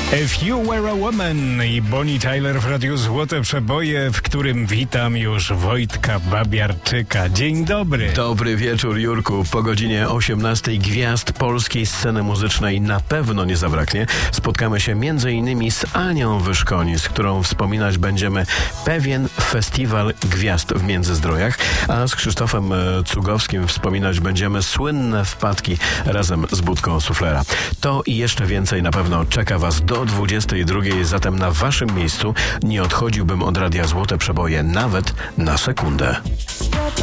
If You Were a Woman i Bonnie Tyler w Radiu Złote Przeboje, w którym witam już Wojtka Babiarczyka. Dzień dobry. Dobry wieczór, Jurku. Po godzinie 18 gwiazd polskiej sceny muzycznej na pewno nie zabraknie. Spotkamy się m.in. z Anią Wyszkoń, z którą wspominać będziemy pewien festiwal gwiazd w Międzyzdrojach, a z Krzysztofem Cugowskim wspominać będziemy słynne wpadki razem z Budką Suflera. To i jeszcze więcej na pewno czeka Was do 22, zatem na Waszym miejscu nie odchodziłbym od Radia Złote Przeboje nawet na sekundę.